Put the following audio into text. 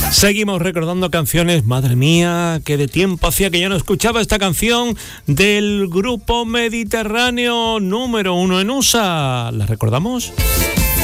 Seguimos recordando canciones. Madre mía, qué de tiempo hacía que yo no escuchaba esta canción del grupo Mediterráneo, número 1 en USA. ¿La recordamos?